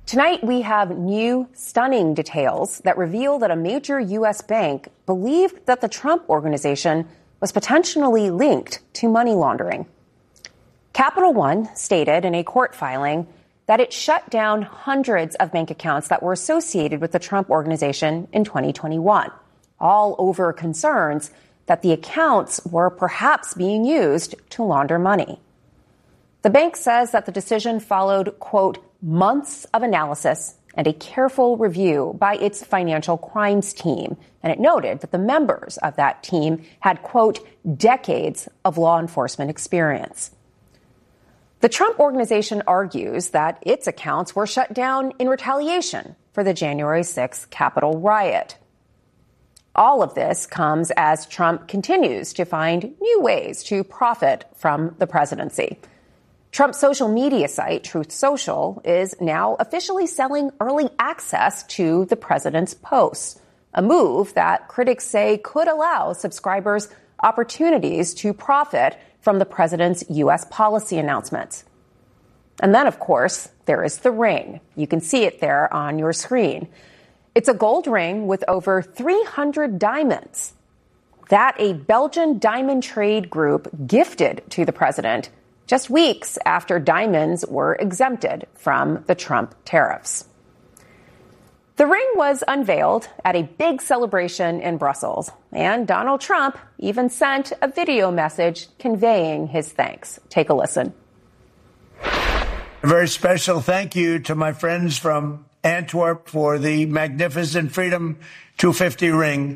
Tonight, we have new, stunning details that reveal that a major U.S. bank believed that the Trump Organization was potentially linked to money laundering. Capital One stated in a court filing that it shut down hundreds of bank accounts that were associated with the Trump Organization in 2021, all over concerns that the accounts were perhaps being used to launder money. The bank says that the decision followed, quote, months of analysis and a careful review by its financial crimes team. And it noted that the members of that team had, quote, decades of law enforcement experience. The Trump Organization argues that its accounts were shut down in retaliation for the January 6th Capitol riot. All of this comes as Trump continues to find new ways to profit from the presidency. Trump's social media site, Truth Social, is now officially selling early access to the president's posts, a move that critics say could allow subscribers opportunities to profit from the president's U.S. policy announcements. And then, of course, there is the ring. You can see it there on your screen. It's a gold ring with over 300 diamonds that a Belgian diamond trade group gifted to the president just weeks after diamonds were exempted from the Trump tariffs. The ring was unveiled at a big celebration in Brussels, and Donald Trump even sent a video message conveying his thanks. Take a listen. A very special thank you to my friends from Antwerp for the magnificent Freedom 250 ring.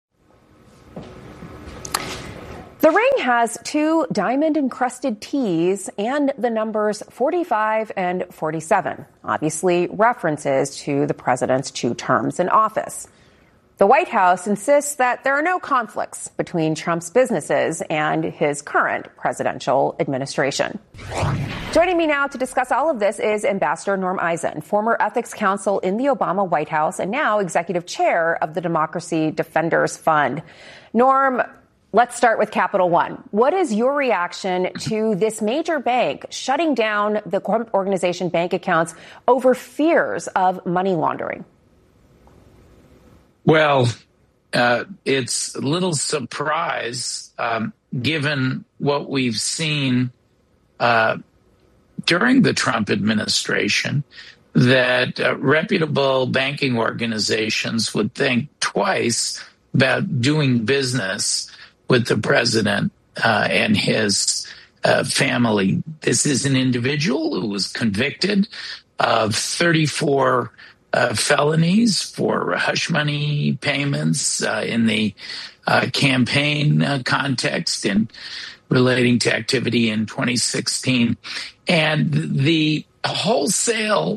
The ring has two diamond-encrusted T's and the numbers 45 and 47, obviously references to the president's 2 terms in office. The White House insists that there are no conflicts between Trump's businesses and his current presidential administration. Joining me now to discuss all of this is Ambassador Norm Eisen, former ethics counsel in the Obama White House and now executive chair of the Democracy Defenders Fund. Norm, let's start with Capital One. What is your reaction to this major bank shutting down the organization bank accounts over fears of money laundering? Well, it's a little surprise, given what we've seen during the Trump administration, that reputable banking organizations would think twice about doing business with the president and his family. This is an individual who was convicted of 34 felonies for hush money payments in the campaign context and relating to activity in 2016. And the wholesale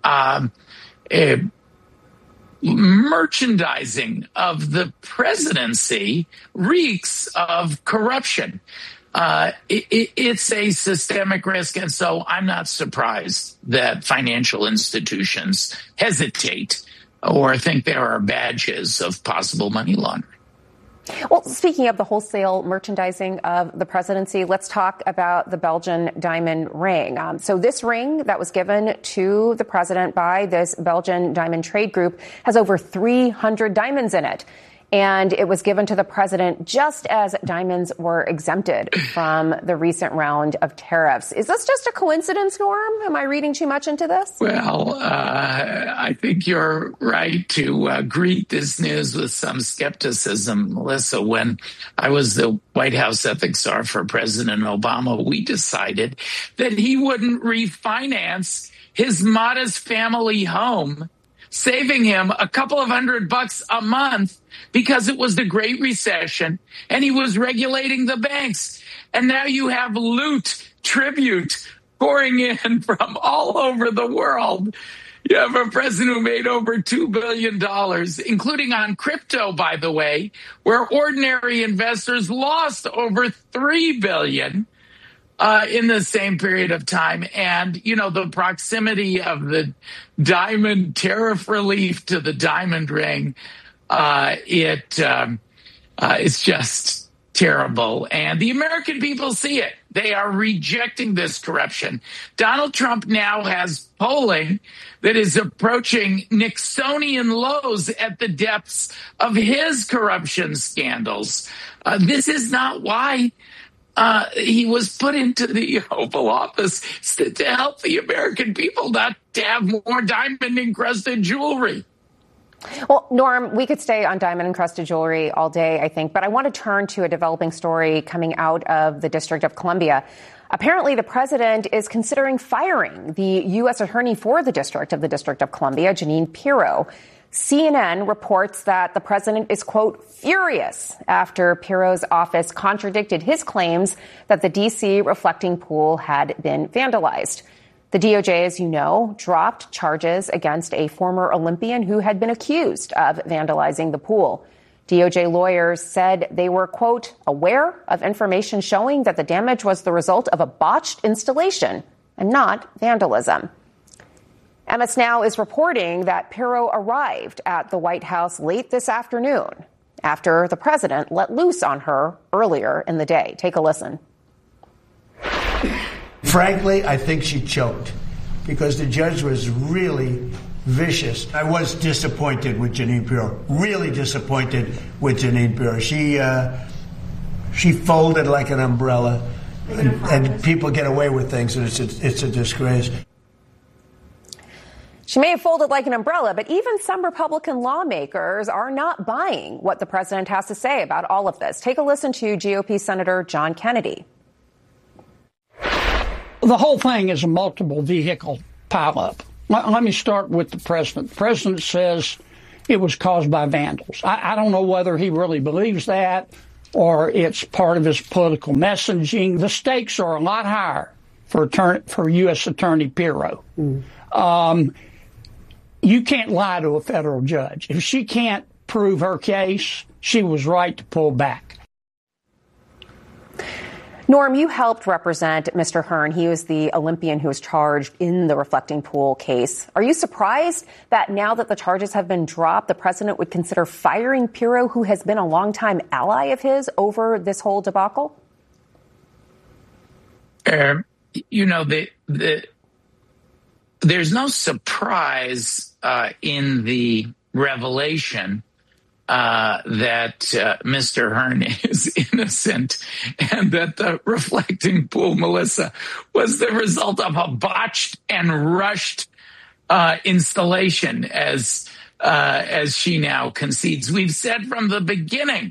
merchandising of the presidency reeks of corruption. It's a systemic risk, and so I'm not surprised that financial institutions hesitate or think there are badges of possible money laundering. Well, speaking of the wholesale merchandising of the presidency, let's talk about the Belgian diamond ring. So this ring that was given to the president by this Belgian diamond trade group has over 300 diamonds in it. And it was given to the president just as diamonds were exempted from the recent round of tariffs. Is this just a coincidence, Norm? Am I reading too much into this? Well, I think you're right to greet this news with some skepticism, Melissa. When I was the White House ethics czar for President Obama, we decided that he wouldn't refinance his modest family home, saving him a couple of $100 a month because it was the Great Recession and he was regulating the banks. And now you have loot, tribute pouring in from all over the world. You have a president who made over $2 billion, including on crypto, by the way, where ordinary investors lost over $3 billion. In the same period of time. And, you know, the proximity of the diamond tariff relief to the diamond ring, it's just terrible. And the American people see it. They are rejecting this corruption. Donald Trump now has polling that is approaching Nixonian lows at the depths of his corruption scandals. This is not why he was put into the Oval Office, to help the American people not to have more diamond-encrusted jewelry. Well, Norm, we could stay on diamond-encrusted jewelry all day, I think, but I want to turn to a developing story coming out of the District of Columbia. Apparently, the president is considering firing the U.S. attorney for the District of Columbia, Jeanine Pirro. CNN reports that the president is, quote, furious after Pirro's office contradicted his claims that the D.C. reflecting pool had been vandalized. The DOJ, as you know, dropped charges against a former Olympian who had been accused of vandalizing the pool. DOJ lawyers said they were, quote, aware of information showing that the damage was the result of a botched installation and not vandalism. MS Now is reporting that Pirro arrived at the White House late this afternoon after the president let loose on her earlier in the day. Take a listen. Frankly, I think she choked because the judge was really vicious. I was disappointed with Jeanine Pirro, really disappointed with Jeanine Pirro. She folded like an umbrella, and people get away with things, and it's a disgrace. She may have folded like an umbrella, but even some Republican lawmakers are not buying what the president has to say about all of this. Take a listen to GOP Senator John Kennedy. The whole thing is a multiple vehicle pileup. Let me start with the president. The president says it was caused by vandals. I don't know whether he really believes that or it's part of his political messaging. The stakes are a lot higher for U.S. Attorney Pirro. You can't lie to a federal judge. If she can't prove her case, she was right to pull back. Norm, you helped represent Mr. Hearn. He was the Olympian who was charged in the reflecting pool case. Are you surprised that now that the charges have been dropped, the president would consider firing Pirro, who has been a longtime ally of his, over this whole debacle? There's no surprise in the revelation that Mr. Hearn is innocent and that the reflecting pool, Melissa, was the result of a botched and rushed installation, as she now concedes. We've said from the beginning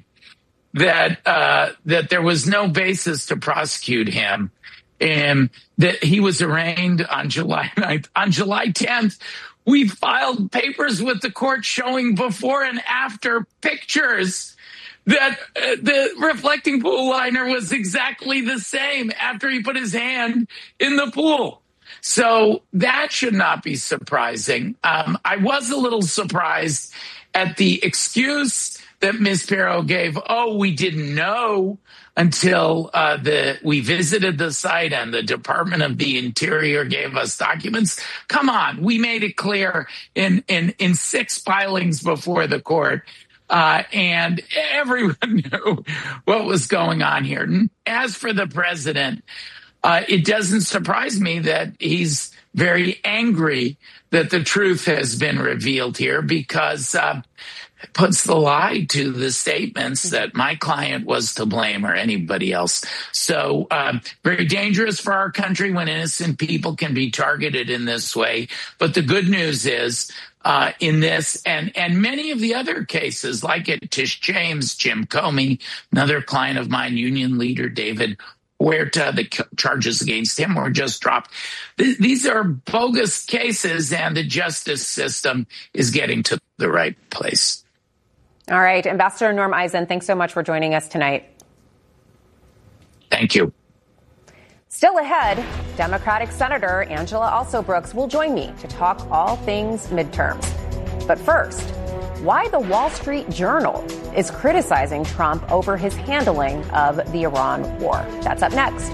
that there was no basis to prosecute him, and that he was arraigned on July 9th. On July 10th, we filed papers with the court showing before and after pictures that the reflecting pool liner was exactly the same after he put his hand in the pool. So that should not be surprising. I was a little surprised at the excuse that Ms. Pirro gave. Oh, we didn't know until we visited the site and the Department of the Interior gave us documents. Come on, we made it clear in 6 filings before the court, and everyone knew what was going on here. As for the president, it doesn't surprise me that he's very angry that the truth has been revealed here, because it puts the lie to the statements that my client was to blame or anybody else. So very dangerous for our country when innocent people can be targeted in this way. But the good news is in this and many of the other cases, like at Tish James, Jim Comey, another client of mine, union leader David Huerta, the charges against him were just dropped. These are bogus cases, and the justice system is getting to the right place. All right. Ambassador Norm Eisen, thanks so much for joining us tonight. Thank you. Still ahead, Democratic Senator Angela Alsobrooks will join me to talk all things midterms. But first, why the Wall Street Journal is criticizing Trump over his handling of the Iran war. That's up next.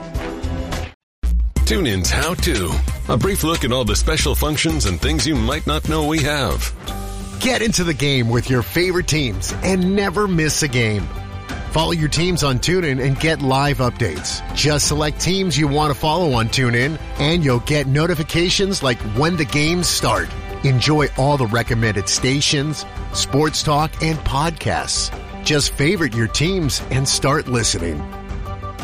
Tune in's How To, a brief look at all the special functions and things you might not know we have. Get into the game with your favorite teams and never miss a game. Follow your teams on TuneIn and get live updates. Just select teams you want to follow on TuneIn, and you'll get notifications like when the games start. Enjoy all the recommended stations, sports talk, and podcasts. Just favorite your teams and start listening.